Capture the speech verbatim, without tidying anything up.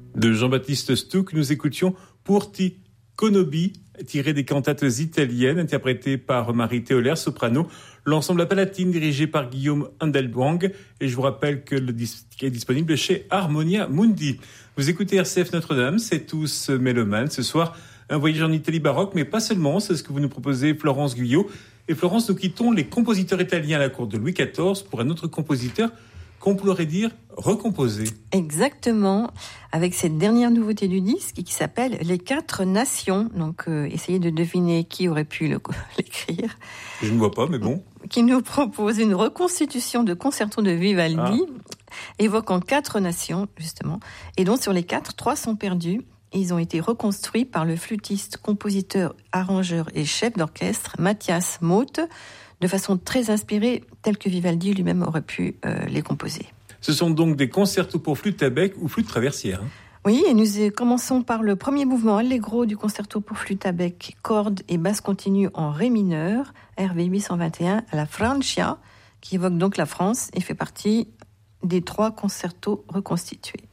De Jean-Baptiste Stuck, nous écoutions Pour ti Conobi, tiré des cantates italiennes, interprétées par Marie Théolaire, soprano, l'ensemble La Palatine, dirigé par Guillaume Handelbang. Et je vous rappelle que le disque est disponible chez Harmonia Mundi. Vous écoutez R C F Notre-Dame, c'est tous mélomanes. Ce soir, un voyage en Italie baroque, mais pas seulement, c'est ce que vous nous proposez, Florence Guyot. Et Florence, nous quittons les compositeurs italiens à la cour de Louis quatorze pour un autre compositeur qu'on pourrait dire recomposé. Exactement, avec cette dernière nouveauté du disque qui s'appelle Les Quatre Nations. Donc, euh, essayez de deviner qui aurait pu le, l'écrire. Je ne vois pas, mais bon. Qui nous propose une reconstitution de concerto de Vivaldi, ah. évoquant quatre nations, justement. Et donc, sur les quatre, trois sont perdus. Ils ont été reconstruits par le flûtiste, compositeur, arrangeur et chef d'orchestre Matthias Moth, de façon très inspirée, telle que Vivaldi lui-même aurait pu euh, les composer. Ce sont donc des concertos pour flûte à bec ou flûte traversière. Hein. Oui, et nous commençons par le premier mouvement allegro du concerto pour flûte à bec, cordes et basse continue en ré mineur, R V huit cent vingt et un, à la Francia, qui évoque donc la France et fait partie des trois concertos reconstitués.